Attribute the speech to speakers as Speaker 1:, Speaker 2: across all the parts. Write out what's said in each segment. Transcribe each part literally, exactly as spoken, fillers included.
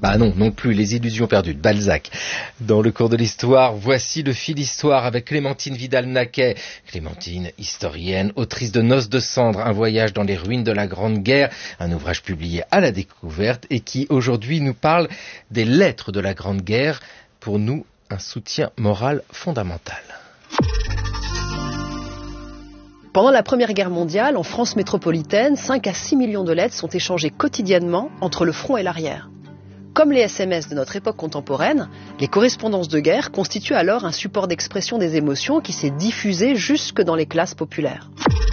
Speaker 1: Bah non, non plus, Les illusions perdues de Balzac. Dans le cours de l'histoire, voici le fil histoire avec Clémentine Vidal-Naquet. Clémentine, historienne, autrice de Noces de cendres, un voyage dans les ruines de la Grande Guerre, un ouvrage publié à la Découverte et qui aujourd'hui nous parle des lettres de la Grande Guerre, pour nous un soutien moral fondamental.
Speaker 2: Pendant la Première Guerre mondiale, en France métropolitaine, cinq à six millions de lettres sont échangées quotidiennement entre le front et l'arrière. Comme les S M S de notre époque contemporaine, les correspondances de guerre constituent alors un support d'expression des émotions qui s'est diffusé jusque dans les classes populaires.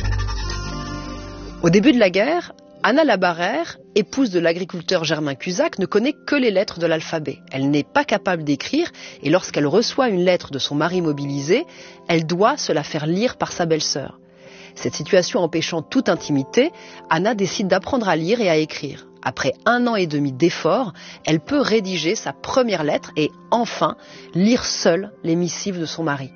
Speaker 2: Au début de la guerre, Anna Labarrère, épouse de l'agriculteur Germain Cusack, ne connaît que les lettres de l'alphabet. Elle n'est pas capable d'écrire et lorsqu'elle reçoit une lettre de son mari mobilisé, elle doit se la faire lire par sa belle-sœur. Cette situation empêchant toute intimité, Anna décide d'apprendre à lire et à écrire. Après un an et demi d'efforts, elle peut rédiger sa première lettre et enfin lire seule les missives de son mari.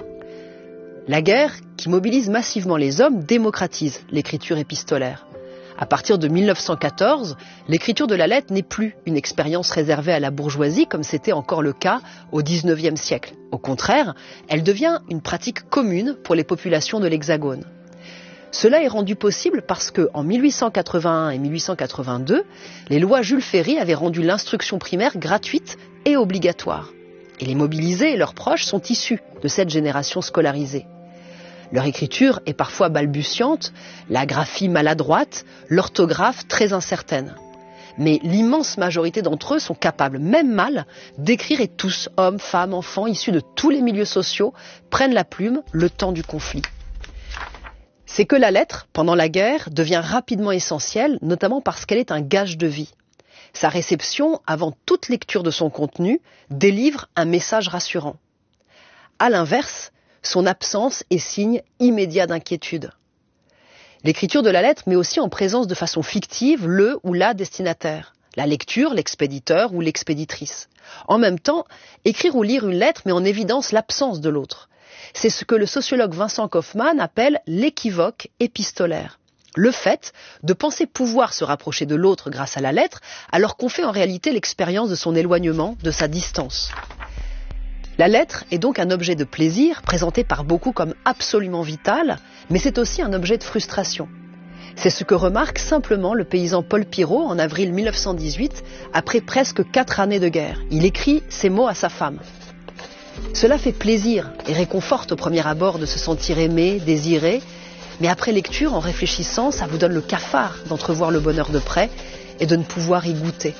Speaker 2: La guerre, qui mobilise massivement les hommes, démocratise l'écriture épistolaire. À partir de mille neuf cent quatorze, l'écriture de la lettre n'est plus une expérience réservée à la bourgeoisie comme c'était encore le cas au dix-neuvième siècle. Au contraire, elle devient une pratique commune pour les populations de l'Hexagone. Cela est rendu possible parce qu'en mille huit cent quatre-vingt-un et mille huit cent quatre-vingt-deux, les lois Jules Ferry avaient rendu l'instruction primaire gratuite et obligatoire. Et les mobilisés et leurs proches sont issus de cette génération scolarisée. Leur écriture est parfois balbutiante, la graphie maladroite, l'orthographe très incertaine. Mais l'immense majorité d'entre eux sont capables, même mal, d'écrire et tous, hommes, femmes, enfants, issus de tous les milieux sociaux, prennent la plume le temps du conflit. C'est que la lettre, pendant la guerre, devient rapidement essentielle, notamment parce qu'elle est un gage de vie. Sa réception, avant toute lecture de son contenu, délivre un message rassurant. À l'inverse, son absence est signe immédiat d'inquiétude. L'écriture de la lettre met aussi en présence de façon fictive le ou la destinataire, la lecture, l'expéditeur ou l'expéditrice. En même temps, écrire ou lire une lettre met en évidence l'absence de l'autre. C'est ce que le sociologue Vincent Kaufmann appelle l'équivoque épistolaire. Le fait de penser pouvoir se rapprocher de l'autre grâce à la lettre, alors qu'on fait en réalité l'expérience de son éloignement, de sa distance. La lettre est donc un objet de plaisir, présenté par beaucoup comme absolument vital, mais c'est aussi un objet de frustration. C'est ce que remarque simplement le paysan Paul Pirot en avril mille neuf cent dix-huit, après presque quatre années de guerre. Il écrit ces mots à sa femme. Cela fait plaisir et réconforte au premier abord de se sentir aimé, désiré, mais après lecture, en réfléchissant, ça vous donne le cafard d'entrevoir le bonheur de près et de ne pouvoir y goûter.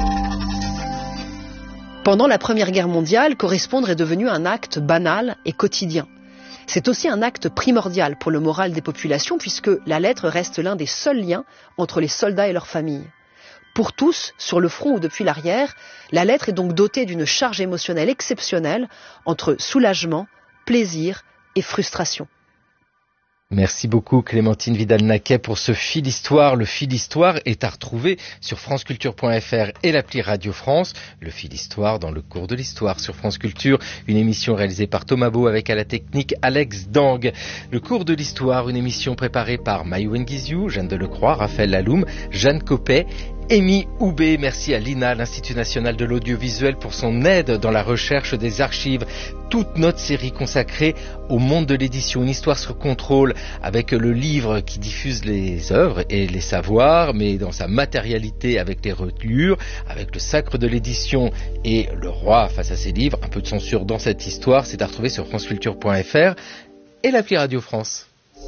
Speaker 2: Pendant la Première Guerre mondiale, correspondre est devenu un acte banal et quotidien. C'est aussi un acte primordial pour le moral des populations puisque la lettre reste l'un des seuls liens entre les soldats et leurs familles. Pour tous, sur le front ou depuis l'arrière, la lettre est donc dotée d'une charge émotionnelle exceptionnelle entre soulagement, plaisir et frustration.
Speaker 1: Merci beaucoup Clémentine Vidal-Naquet pour ce fil histoire. Le fil histoire est à retrouver sur franceculture point f r et l'appli Radio France. Le fil histoire dans le cours de l'histoire sur France Culture, une émission réalisée par Thomas Beau avec à la technique Alex Dang. Le cours de l'histoire, une émission préparée par Maï Wenguiziou, Jeanne Delecroix, Raphaël Laloum, Jeanne Copet, Amy Houbé. Merci à l'I N A, l'Institut National de l'Audiovisuel, pour son aide dans la recherche des archives. Toute notre série consacrée au monde de l'édition, une histoire sur contrôle, avec le livre qui diffuse les œuvres et les savoirs, mais dans sa matérialité avec les reliures, avec le sacre de l'édition et le roi face à ses livres. Un peu de censure dans cette histoire, c'est à retrouver sur franceculture point f r et l'appli Radio France.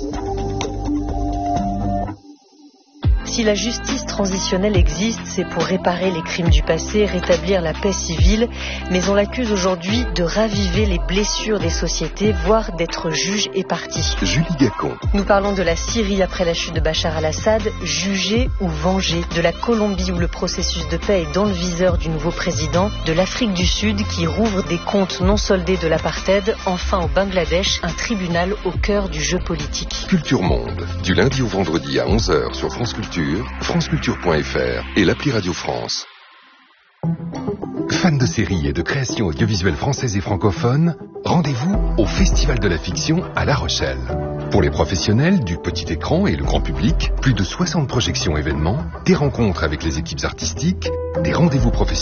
Speaker 3: Si la justice transitionnelle existe, c'est pour réparer les crimes du passé, rétablir la paix civile, mais on l'accuse aujourd'hui de raviver les blessures des sociétés, voire d'être juge et partie.
Speaker 4: Julie Gacon.
Speaker 3: Nous parlons de la Syrie après la chute de Bachar al-Assad, jugé ou vengé, de la Colombie où le processus de paix est dans le viseur du nouveau président, de l'Afrique du Sud qui rouvre des comptes non soldés de l'apartheid, enfin au Bangladesh, un tribunal au cœur du jeu politique.
Speaker 4: Culture Monde, du lundi au vendredi à onze heures sur France Culture, franceculture point f r et l'appli Radio France. Fans de séries et de créations audiovisuelles françaises et francophones, rendez-vous au Festival de la Fiction à La Rochelle. Pour les professionnels du petit écran et le grand public, plus de soixante projections événements, des rencontres avec les équipes artistiques, des rendez-vous professionnels.